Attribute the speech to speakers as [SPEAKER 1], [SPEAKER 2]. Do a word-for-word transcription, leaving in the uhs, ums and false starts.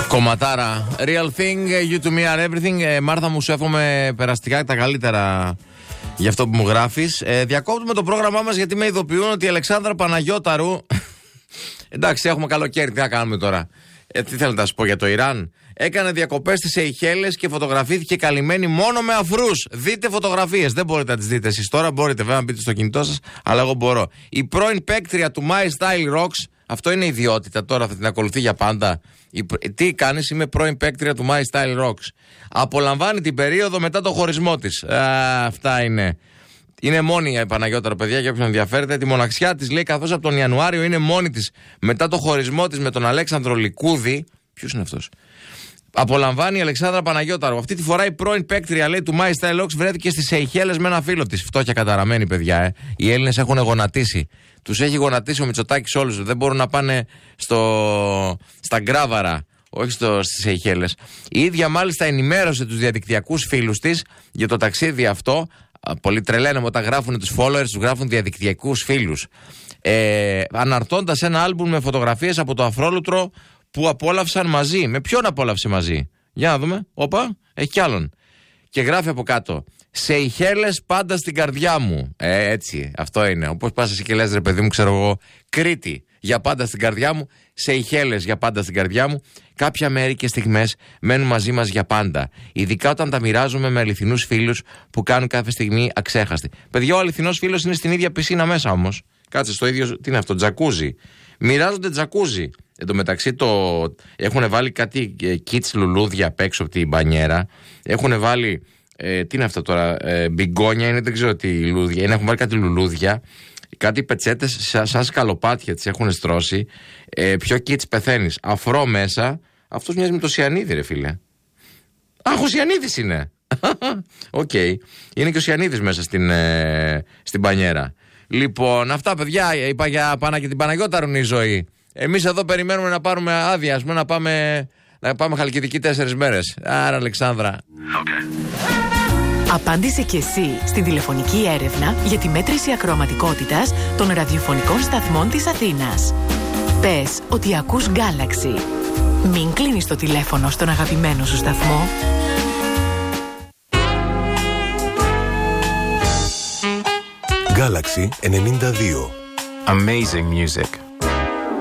[SPEAKER 1] Κομματάρα. Real thing, you to me are everything. Ε, Μάρθα μου, σου εύχομαι περαστικά τα καλύτερα για αυτό που μου γράφεις. Ε, διακόπτουμε το πρόγραμμά μας γιατί με ειδοποιούν ότι η Αλεξάνδρα Παναγιώταρου. Εντάξει, έχουμε καλοκαίρι, τι να κάνουμε τώρα. Ε, τι θέλετε να σας πω για το Ιράν. Έκανε διακοπές στις Σεϊχέλες και φωτογραφήθηκε καλυμμένη μόνο με αφρούς. Δείτε φωτογραφίες. Δεν μπορείτε να τις δείτε εσείς τώρα. Μπορείτε βέβαια να μπείτε στο κινητό σας, αλλά εγώ μπορώ. Η πρώην παίκτρια του My Style Rocks, αυτό είναι ιδιότητα. Τώρα θα την ακολουθεί για πάντα. Η, τι κάνεις, είμαι πρώην παίκτρια του My Style Rocks. Απολαμβάνει την περίοδο μετά το χωρισμό της. Α, αυτά είναι. Είναι μόνη η Παναγιώταρα, παιδιά, για όποιον ενδιαφέρεται. Τη μοναξιά της, λέει, καθώς από τον Ιανουάριο είναι μόνη της μετά το χωρισμό της με τον Αλέξανδρο Λικούδη. Ποιος είναι αυτός? Απολαμβάνει η Αλεξάνδρα Παναγιώταρου. Αυτή τη φορά η πρώην παίκτρια, λέει, του My Style Rocks βρέθηκε στις Σεϊχέλες με ένα φίλο της. Φτώχεια καταραμένη, παιδιά, ε. Οι Έλληνες έχουν γονατίσει. Τους έχει γονατίσει ο Μητσοτάκης όλους. Δεν μπορούν να πάνε στο... στα Γκράβαρα, όχι στο... στις Σεϊχέλες. Η ίδια μάλιστα ενημέρωσε τους διαδικτυακούς φίλους της για το ταξίδι αυτό. Πολύ τρελαίνομαι όταν γράφουν τους followers, τους γράφουν διαδικτυακούς φίλους. Ε, αναρτώντας ένα άλμπουμ με φωτογραφίες από το Αφρόλουτρο που απόλαυσαν μαζί. Με ποιον απόλαυσε μαζί? Για να δούμε. Όπα, έχει κι άλλον. Και γράφει από κάτω: Σεϊχέλες πάντα στην καρδιά μου. Ε, έτσι, αυτό είναι. Όπως πας εσύ και λες, ρε παιδί μου, ξέρω εγώ, Κρήτη για πάντα στην καρδιά μου, Σεϊχέλες για πάντα στην καρδιά μου. Κάποια μέρη και στιγμές μένουν μαζί μας για πάντα. Ειδικά όταν τα μοιράζουμε με αληθινούς φίλους που κάνουν κάθε στιγμή αξέχαστη. Παιδιά, ο αληθινός φίλος είναι στην ίδια πισίνα μέσα όμως. Κάτσε στο ίδιο. Τι είναι αυτό, τζακούζι. Μοιράζονται τζακούζι. Εν τω μεταξύ το... έχουν βάλει κάτι kits λουλούδια απ' έξω από την μπανιέρα. Έχουν βάλει. Ε, τι είναι αυτό τώρα, ε, μπιγκόνια είναι, δεν ξέρω τι λουλούδια είναι. Έχουν βάλει κάτι λουλούδια, κάτι πετσέτες σαν, σαν σκαλοπάτια τις έχουν στρώσει. Ε, ποιο kits πεθαίνεις? Αφρό μέσα. Αυτός μοιάζει με το Σιανίδη, ρε φίλε. Αχ, ο Σιανίδης είναι. Οκ. Okay. Είναι και ο Σιανίδης μέσα στην, ε, στην μπανιέρα. Λοιπόν, αυτά, παιδιά, είπα για Πανα και την Παναγιώταρου η ζωή. Εμείς εδώ περιμένουμε να πάρουμε άδεια, ας πούμε, να πάμε, να πάμε Χαλκιδική τέσσερις μέρες. Άρα, Αλεξάνδρα. Okay.
[SPEAKER 2] Απάντησε και εσύ στην τηλεφωνική έρευνα για τη μέτρηση ακροαματικότητας των ραδιοφωνικών σταθμών της Αθήνας. Πες ότι ακούς Galaxy. Μην κλείνεις το τηλέφωνο στον αγαπημένο σου σταθμό.
[SPEAKER 3] Galaxy ενενήντα δύο.
[SPEAKER 4] Amazing music.